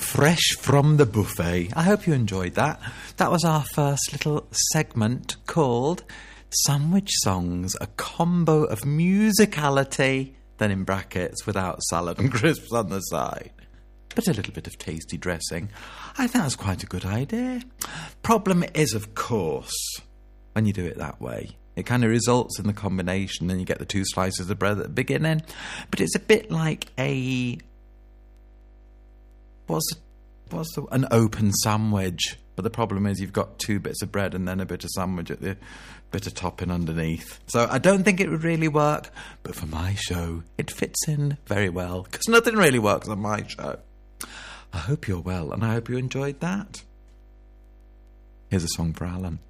fresh from the buffet. I hope you enjoyed that. That was our first little segment called Sandwich Songs, a combo of musicality, then in brackets, without salad and crisps on the side, but a little bit of tasty dressing. I think that's quite a good idea. Problem is, of course, when you do it that way, it kind of results in the combination and you get the 2 slices of bread at the beginning. But it's a bit like an open sandwich. But the problem is you've got 2 bits of bread and then a bit of sandwich at the bit of topping underneath. So I don't think it would really work. But for my show, it fits in very well. Because nothing really works on my show. I hope you're well and I hope you enjoyed that. Here's a song for Alan.